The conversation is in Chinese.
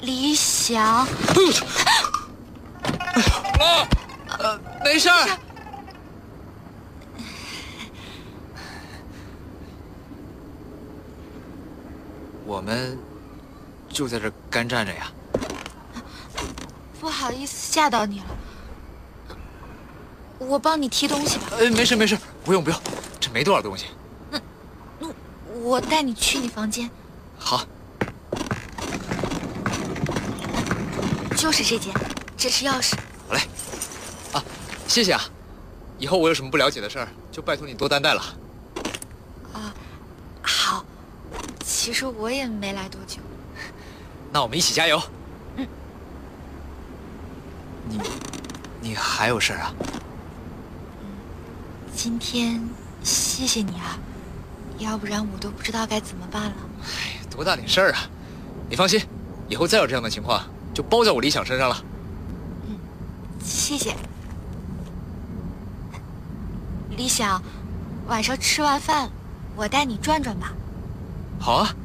李想， 没事儿。我们就在这儿干站着呀。 不好意思吓到你了，我帮你提东西吧。 没事没事，不用不用，这没多少东西。 那我带你去你房间。 好。 就是这间，这是钥匙。 好嘞。啊，谢谢啊。以后我有什么不了解的事儿，就拜托你多担待了。 好。其实我也没来多久。 那我们一起加油。 嗯。 你还有事儿啊？ 今天谢谢你啊，要不然我都不知道该怎么办了。 哎呀，多大点事儿啊！你放心，以后再有这样的情况，就包在我理想身上了。 谢谢。理想，晚上吃完饭，我带你转转吧。 好啊。